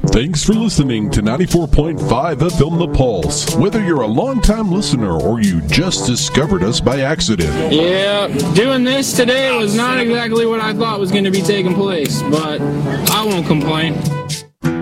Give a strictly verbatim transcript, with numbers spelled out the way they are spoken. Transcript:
Thanks for listening to ninety-four point five F M The Pulse. Whether you're a longtime listener or you just discovered us by accident. Yeah, doing this today was not exactly what I thought was going to be taking place, but I won't complain.